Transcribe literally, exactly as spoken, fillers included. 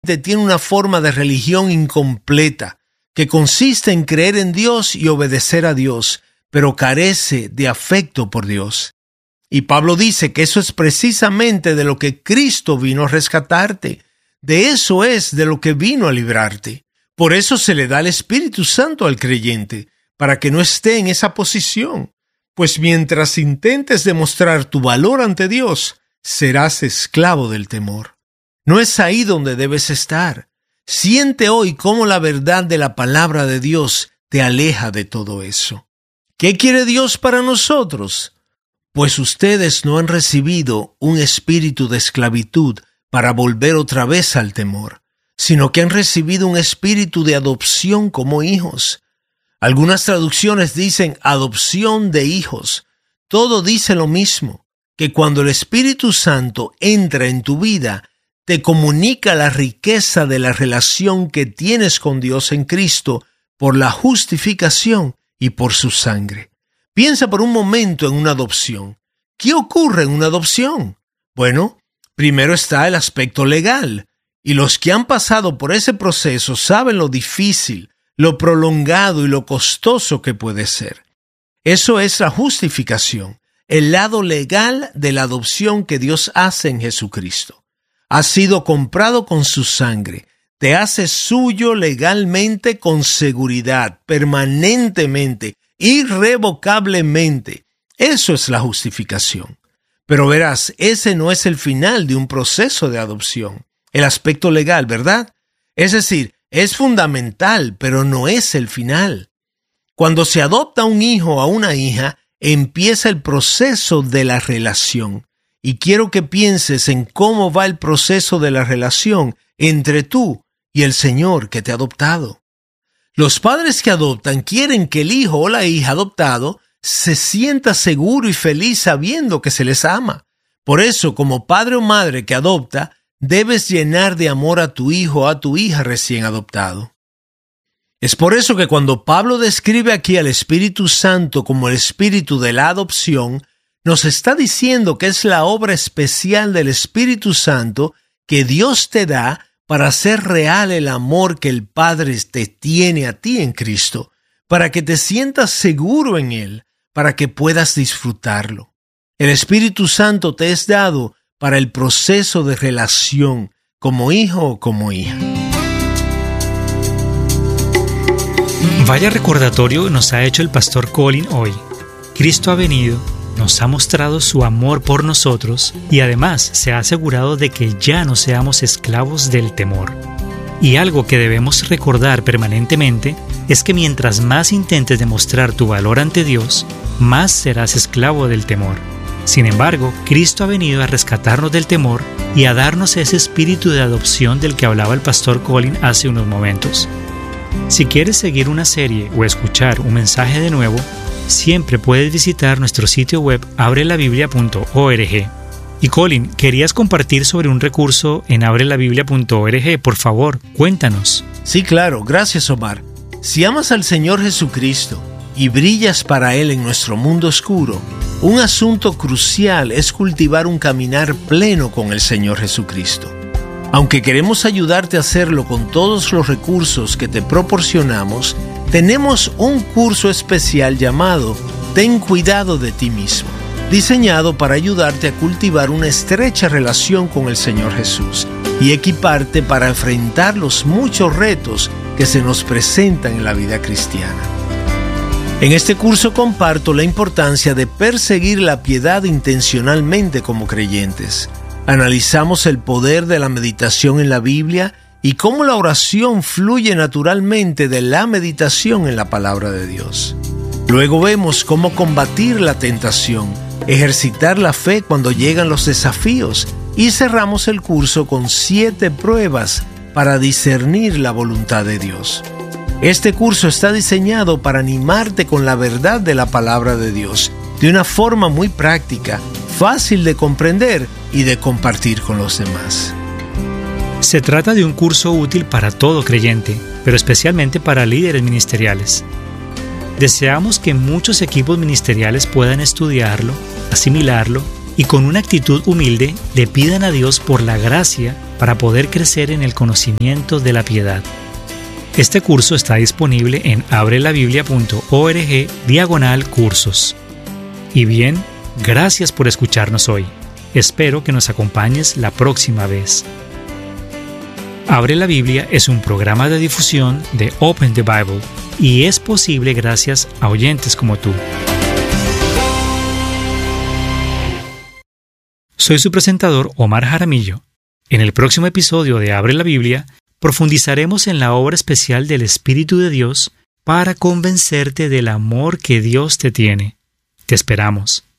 tiene una forma de religión incompleta, que consiste en creer en Dios y obedecer a Dios, pero carece de afecto por Dios. Y Pablo dice que eso es precisamente de lo que Cristo vino a rescatarte. De eso es de lo que vino a librarte. Por eso se le da el Espíritu Santo al creyente, para que no esté en esa posición. Pues mientras intentes demostrar tu valor ante Dios, serás esclavo del temor. No es ahí donde debes estar. Siente hoy cómo la verdad de la palabra de Dios te aleja de todo eso. ¿Qué quiere Dios para nosotros? Pues ustedes no han recibido un espíritu de esclavitud para volver otra vez al temor, sino que han recibido un espíritu de adopción como hijos. Algunas traducciones dicen adopción de hijos. Todo dice lo mismo, que cuando el Espíritu Santo entra en tu vida, te comunica la riqueza de la relación que tienes con Dios en Cristo por la justificación y por su sangre. Piensa por un momento en una adopción. ¿Qué ocurre en una adopción? Bueno, primero está el aspecto legal, y los que han pasado por ese proceso saben lo difícil, lo prolongado y lo costoso que puede ser. Eso es la justificación, el lado legal de la adopción que Dios hace en Jesucristo. Has sido comprado con su sangre, te hace suyo legalmente con seguridad, permanentemente, irrevocablemente. Eso es la justificación. Pero verás, ese no es el final de un proceso de adopción, el aspecto legal, ¿verdad? Es decir, es fundamental, pero no es el final. Cuando se adopta un hijo o una hija, empieza el proceso de la relación. Y quiero que pienses en cómo va el proceso de la relación entre tú y el Señor que te ha adoptado. Los padres que adoptan quieren que el hijo o la hija adoptado se sienta seguro y feliz sabiendo que se les ama. Por eso, como padre o madre que adopta, debes llenar de amor a tu hijo o a tu hija recién adoptado. Es por eso que cuando Pablo describe aquí al Espíritu Santo como el espíritu de la adopción, nos está diciendo que es la obra especial del Espíritu Santo que Dios te da para hacer real el amor que el Padre te tiene a ti en Cristo, para que te sientas seguro en Él, para que puedas disfrutarlo. El Espíritu Santo te es dado para el proceso de relación como hijo o como hija. Vaya recordatorio nos ha hecho el pastor Colin hoy. Cristo ha venido, nos ha mostrado su amor por nosotros y además se ha asegurado de que ya no seamos esclavos del temor. Y algo que debemos recordar permanentemente es que mientras más intentes demostrar tu valor ante Dios, más serás esclavo del temor. Sin embargo, Cristo ha venido a rescatarnos del temor y a darnos ese espíritu de adopción del que hablaba el pastor Colin hace unos momentos. Si quieres seguir una serie o escuchar un mensaje de nuevo, siempre puedes visitar nuestro sitio web abre la biblia punto org. Y Colin, querías compartir sobre un recurso en abre la biblia punto org. Por favor, cuéntanos. Sí, claro. Gracias, Omar. Si amas al Señor Jesucristo y brillas para Él en nuestro mundo oscuro, un asunto crucial es cultivar un caminar pleno con el Señor Jesucristo. Aunque queremos ayudarte a hacerlo con todos los recursos que te proporcionamos, tenemos un curso especial llamado Ten cuidado de ti mismo, diseñado para ayudarte a cultivar una estrecha relación con el Señor Jesús y equiparte para enfrentar los muchos retos que se nos presentan en la vida cristiana. En este curso comparto la importancia de perseguir la piedad intencionalmente como creyentes. Analizamos el poder de la meditación en la Biblia y cómo la oración fluye naturalmente de la meditación en la palabra de Dios. Luego vemos cómo combatir la tentación, ejercitar la fe cuando llegan los desafíos y cerramos el curso con siete pruebas para discernir la voluntad de Dios. Este curso está diseñado para animarte con la verdad de la palabra de Dios, de una forma muy práctica, fácil de comprender y de compartir con los demás. Se trata de un curso útil para todo creyente, pero especialmente para líderes ministeriales. Deseamos que muchos equipos ministeriales puedan estudiarlo, asimilarlo y con una actitud humilde le pidan a Dios por la gracia para poder crecer en el conocimiento de la piedad. Este curso está disponible en abrelabiblia punto org diagonal cursos. Y bien, gracias por escucharnos hoy. Espero que nos acompañes la próxima vez. Abre la Biblia es un programa de difusión de Open the Bible y es posible gracias a oyentes como tú. Soy su presentador Omar Jaramillo. En el próximo episodio de Abre la Biblia profundizaremos en la obra especial del Espíritu de Dios para convencerte del amor que Dios te tiene. Te esperamos.